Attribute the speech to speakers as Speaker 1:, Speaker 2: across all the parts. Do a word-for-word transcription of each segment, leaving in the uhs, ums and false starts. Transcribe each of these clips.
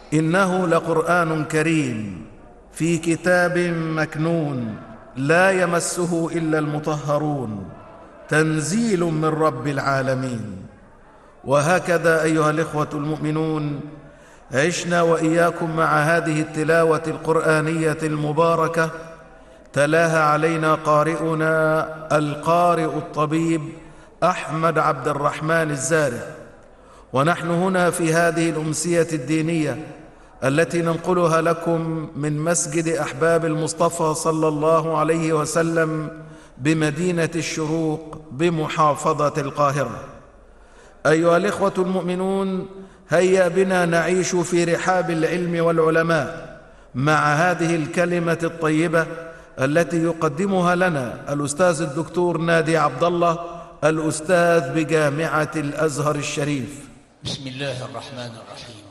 Speaker 1: إنه لقرآن كريم في كتاب مكنون لا يمسه إلا المطهرون تنزيل من رب العالمين. وهكذا أيها الإخوة المؤمنون عشنا وإياكم مع هذه التلاوة القرآنية المباركة تلاها علينا قارئنا القارئ الطبيب أحمد عبد الرحمن الزارع، ونحن هنا في هذه الأمسية الدينية التي ننقلها لكم من مسجد أحباب المصطفى صلى الله عليه وسلم بمدينة الشروق بمحافظة القاهرة. أيها الإخوة المؤمنون، هيا بنا نعيش في رحاب العلم والعلماء مع هذه الكلمة الطيبة التي يقدمها لنا الأستاذ الدكتور نادي عبد الله، الأستاذ بجامعة الأزهر الشريف.
Speaker 2: بسم الله الرحمن الرحيم.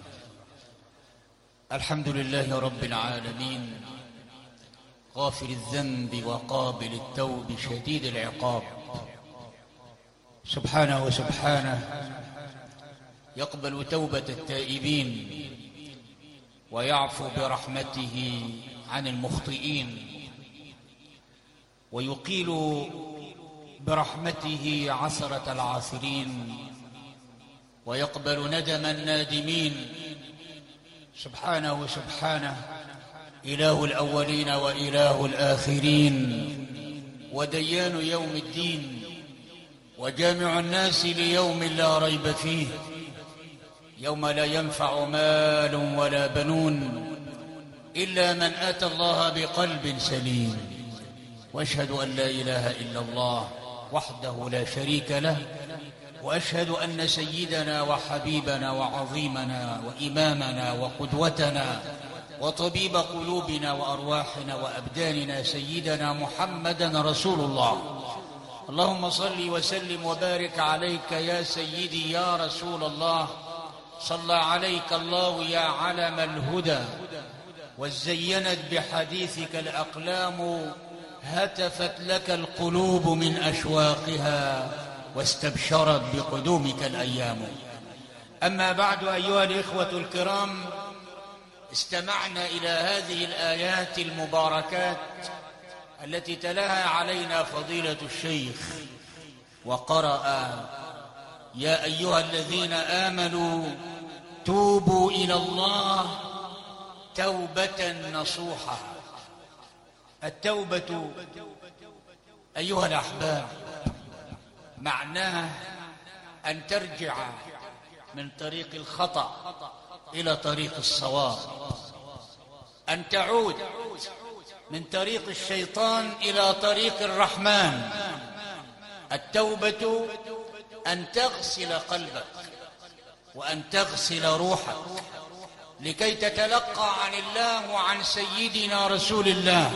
Speaker 2: الحمد لله رب العالمين، غافر الذنب وقابل التوب شديد العقاب، سبحانه وسبحانه يقبل توبة التائبين ويعفو برحمته عن المخطئين، ويقيل برحمته عثرة العاثرين، ويقبل ندم النادمين، سبحانه وسبحانه إله الأولين وإله الآخرين، وديان يوم الدين، وجامع الناس ليوم لا ريب فيه، يوم لا ينفع مال ولا بنون إلا من أتى الله بقلب سليم. وأشهد أن لا إله إلا الله وحده لا شريك له، وأشهد أن سيدنا وحبيبنا وعظيمنا وإمامنا وقدوتنا وطبيب قلوبنا وأرواحنا وأبداننا سيدنا محمدا رسول الله. اللهم صل وسلم وبارك عليك يا سيدي يا رسول الله. صلى عليك الله يا علم الهدى، وزينت بحديثك الأقلام، هتفت لك القلوب من أشواقها، واستبشرت بقدومك الأيام. أما بعد أيها الإخوة الكرام، استمعنا إلى هذه الآيات المباركات التي تلاها علينا فضيلة الشيخ وقرأ: يا أيها الذين آمنوا توبوا إلى الله توبة نصوحا. التوبة أيها الأحباب معناه أن ترجع من طريق الخطأ إلى طريق الصواب، أن تعود من طريق الشيطان إلى طريق الرحمن. التوبة أن تغسل قلبك وأن تغسل روحك لكي تتلقى عن الله وعن سيدنا رسول الله.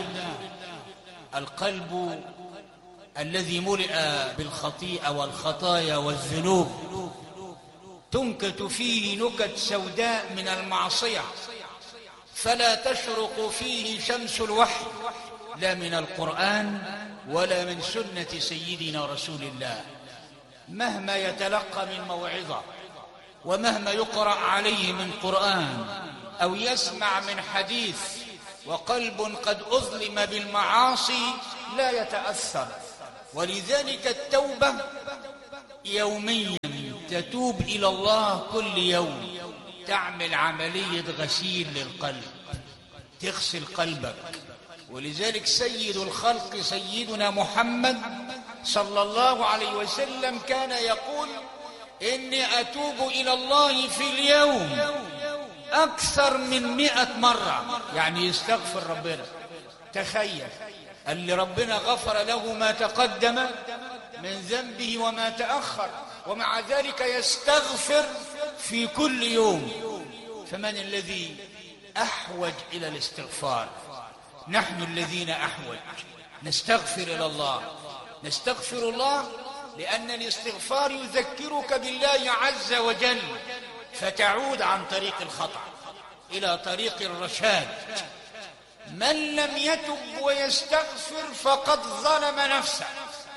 Speaker 2: القلب الذي ملئ بالخطيئة والخطايا والذنوب تنكت فيه نكت سوداء من المعصية، فلا تشرق فيه شمس الوحي، لا من القرآن ولا من سنة سيدنا رسول الله. مهما يتلقى من موعظة ومهما يقرأ عليه من قرآن أو يسمع من حديث وقلب قد أظلم بالمعاصي لا يتأثر. ولذلك التوبة يوميا تتوب إلى الله كل يوم، تعمل عملية غسيل للقلب، تغسل قلبك. ولذلك سيد الخلق سيدنا محمد صلى الله عليه وسلم كان يقول: إني أتوب إلى الله في اليوم أكثر من مئة مرة. يعني يستغفر ربنا. تخيل اللي ربنا غفر له ما تقدم من ذنبه وما تأخر، ومع ذلك يستغفر في كل يوم. فمن الذي أحوج إلى الاستغفار؟ نحن الذين أحوج. نستغفر إلى الله، نستغفر الله لأن الاستغفار يذكرك بالله عز وجل، فتعود عن طريق الخطأ إلى طريق الرشاد. من لم يتب ويستغفر فقد ظلم نفسه،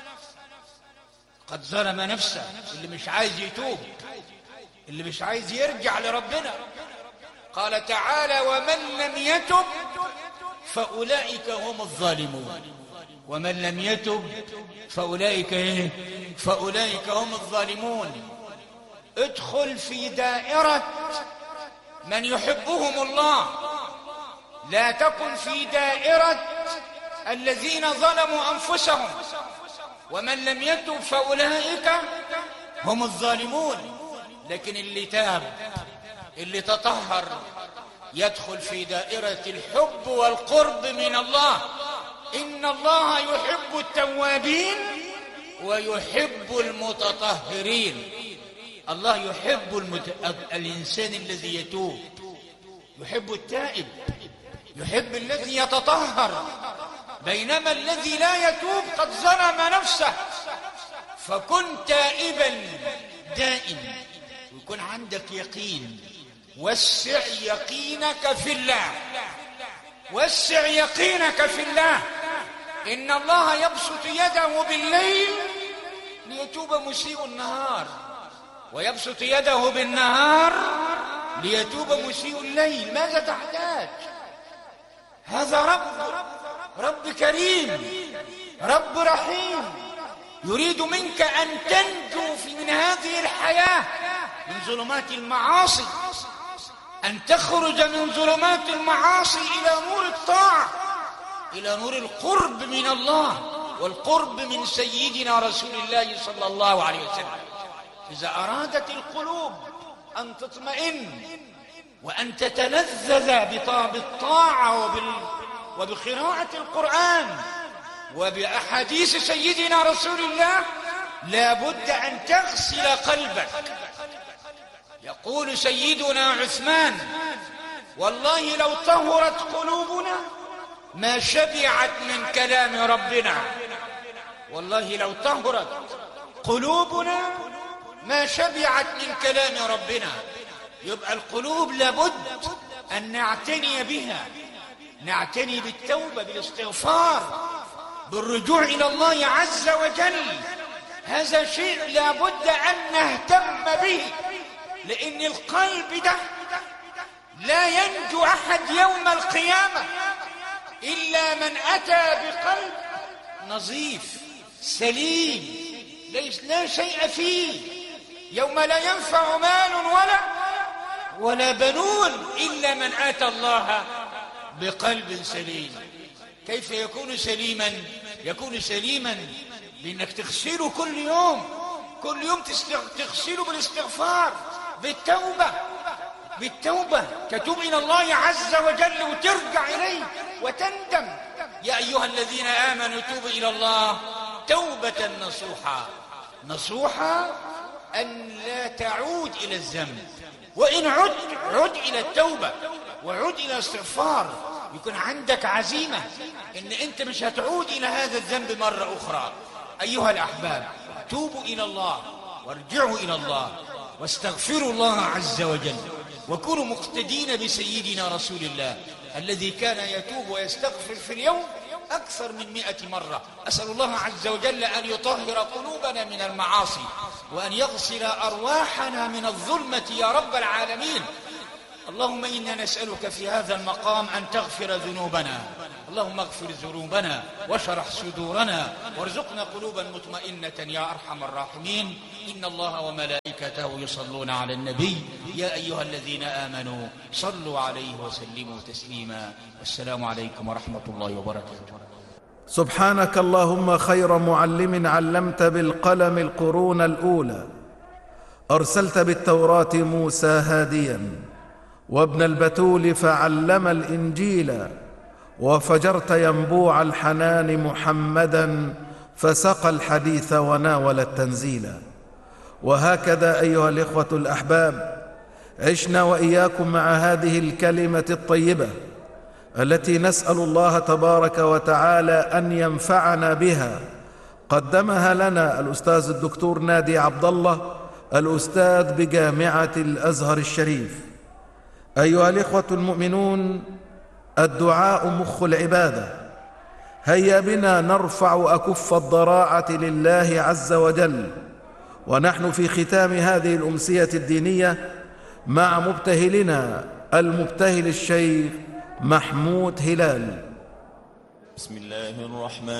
Speaker 2: قد ظلم نفسه. اللي مش عايز يتوب، اللي مش عايز يرجع لربنا، قال تعالى: ومن لم يتب فأولئك هم الظالمون. ومن لم يتب فأولئك إيه؟ فأولئك هم الظالمون. ادخل في دائرة من يحبهم الله، لا تكن في دائرة الذين ظلموا أنفسهم. ومن لم يتب فأولئك هم الظالمون. لكن اللي تاب، اللي تطهر، يدخل في دائرة الحب والقرب من الله. إن الله يحب التوابين ويحب المتطهرين. الله يحب المت... الإنسان الذي يتوب، يحب التائب، يحب الذي يتطهر. بينما الذي لا يتوب قد ظلم نفسه. فكن تائبا دائم، ويكون عندك يقين. وسع يقينك في الله، وسع يقينك في الله. إن الله يبسط يده بالليل ليتوب مسيء النهار، ويبسط يده بالنهار ليتوب مسيء الليل. ماذا تحتاج؟ هذا رب رب كريم، رب رحيم، يريد منك أن تنجو في من هذه الحياة من ظلمات المعاصي، أن تخرج من ظلمات المعاصي إلى نور الطاعة، إلى نور القرب من الله والقرب من سيدنا رسول الله صلى الله عليه وسلم. إذا أرادت القلوب أن تطمئن وأن تتلذذ بالطاعة وبقراءة القرآن وبأحاديث سيدنا رسول الله، لا بد أن تغسل قلبك. يقول سيدنا عثمان: والله لو طهرت قلوبنا ما شبعت من كلام ربنا. والله لو طهرت قلوبنا ما شبعت من كلام ربنا. يبقى القلوب لابد أن نعتني بها، نعتني بالتوبة، بالاستغفار، بالرجوع إلى الله عز وجل. هذا شيء لابد أن نهتم به، لأن القلب ده لا ينجو أحد يوم القيامة إلا من أتى بقلب نظيف سليم ليس لا شيء فيه. يوم لا ينفع مال ولا ولا بنون إلا من أتى الله بقلب سليم. كيف يكون سليما؟ يكون سليما بأنك تغسله كل يوم، كل يوم تغسله بالاستغفار، بالتوبة، بالتوبة تتوب إلى الله عز وجل وترجع إليه وتندم. يا أيها الذين آمنوا توبوا إلى الله توبة نصوحا. نصوحا أن لا تعود إلى الذنب، وإن عد عد إلى التوبة وعد إلى الاستغفار. يكون عندك عزيمة إن أنت مش هتعود إلى هذا الذنب مرة أخرى. أيها الأحباب، توبوا إلى الله وارجعوا إلى الله واستغفروا الله عز وجل، وكونوا مقتدين بسيدنا رسول الله الذي كان يتوب ويستغفر في اليوم أكثر من مئة مرة. أسأل الله عز وجل أن يطهر قلوبنا من المعاصي، وأن يغسل أرواحنا من الظلمة يا رب العالمين. اللهم إنا نسألك في هذا المقام أن تغفر ذنوبنا. اللهم اغفر ذنوبنا واشرح صدورنا وارزقنا قلوبا مطمئنة يا أرحم الراحمين. إن الله وملائكته يصلون على النبي يا أيها الذين آمنوا صلوا عليه وسلموا تسليما. والسلام عليكم ورحمة الله وبركاته.
Speaker 1: سبحانك اللهم خير معلم علمت بالقلم القرون الأولى، أرسلت بالتوراة موسى هاديا، وابن البتول فعلم الإنجيل، وفجرت ينبوع الحنان محمدا فسقى الحديث وناول التنزيل. وهكذا أيها الإخوة الأحباب عشنا وإياكم مع هذه الكلمة الطيبة التي نسأل الله تبارك وتعالى أن ينفعنا بها. قدمها لنا الأستاذ الدكتور نادي عبد الله، الأستاذ بجامعة الأزهر الشريف. أيها الإخوة المؤمنون، الدعاء مخ العبادة. هيا بنا نرفع أكف الضراعة لله عز وجل، ونحن في ختام هذه الأمسية الدينية مع مبتهلنا المبتهل الشيخ محمود هلال.
Speaker 3: بسم الله الرحمن